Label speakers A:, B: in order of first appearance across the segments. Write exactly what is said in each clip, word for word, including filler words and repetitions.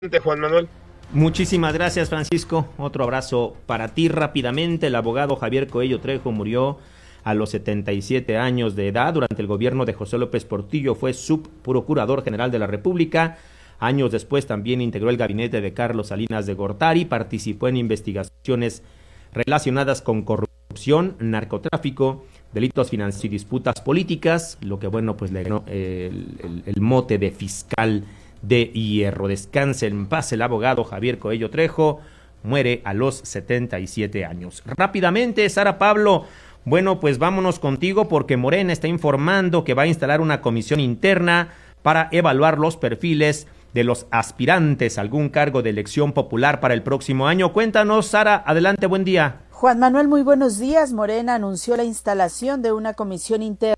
A: Juan Manuel.
B: Muchísimas gracias, Francisco. Otro abrazo para ti. Rápidamente, el abogado Javier Coello Trejo murió a los setenta y siete años de edad. Durante el gobierno de José López Portillo fue subprocurador general de la República. Años después también integró el gabinete de Carlos Salinas de Gortari. Participó en investigaciones relacionadas con corrupción, narcotráfico, delitos financieros y disputas políticas, lo que bueno pues le ganó el, el, el mote de fiscal de hierro. Descanse en paz el abogado Javier Coello Trejo, muere a los setenta y siete años. Rápidamente, Sara Pablo, bueno, pues vámonos contigo porque Morena está informando que va a instalar una comisión interna para evaluar los perfiles de los aspirantes a algún cargo de elección popular para el próximo año. Cuéntanos, Sara, adelante, buen día.
C: Juan Manuel, muy buenos días. Morena anunció la instalación de una comisión interna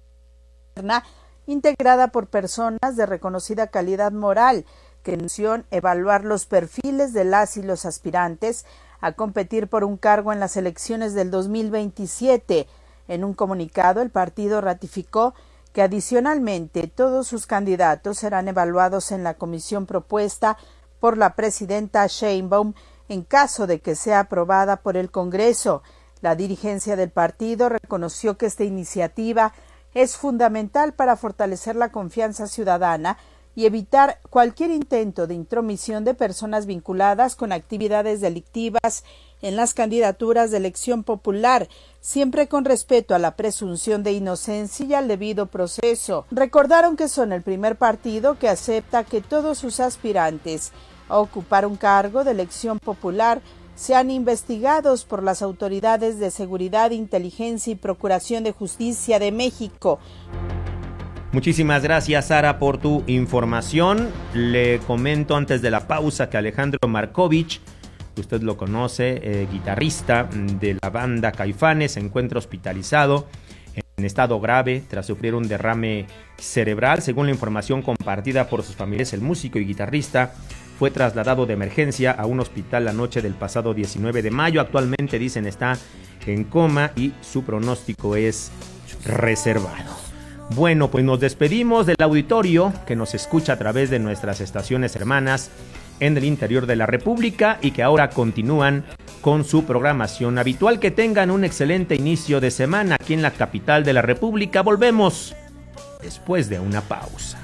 C: integrada por personas de reconocida calidad moral, que anunció evaluar los perfiles de las y los aspirantes a competir por un cargo en las elecciones del dos mil veintisiete. En un comunicado, el partido ratificó que adicionalmente todos sus candidatos serán evaluados en la comisión propuesta por la presidenta Sheinbaum en caso de que sea aprobada por el Congreso. La dirigencia del partido reconoció que esta iniciativa es fundamental para fortalecer la confianza ciudadana y evitar cualquier intento de intromisión de personas vinculadas con actividades delictivas en las candidaturas de elección popular, siempre con respeto a la presunción de inocencia y al debido proceso. Recordaron que son el primer partido que acepta que todos sus aspirantes a ocupar un cargo de elección popular sean investigados por las autoridades de seguridad, inteligencia y procuración de justicia de México.
B: Muchísimas gracias, Sara, por tu información. Le comento antes de la pausa que Alejandro Markovich, usted lo conoce, eh, guitarrista de la banda Caifanes, se encuentra hospitalizado en estado grave tras sufrir un derrame cerebral. Según la información compartida por sus familiares, el músico y guitarrista fue trasladado de emergencia a un hospital la noche del pasado diecinueve de mayo. Actualmente, dicen, está en coma y su pronóstico es reservado. Bueno, pues nos despedimos del auditorio que nos escucha a través de nuestras estaciones hermanas en el interior de la República y que ahora continúan con su programación habitual. Que tengan un excelente inicio de semana aquí en la capital de la República. Volvemos después de una pausa.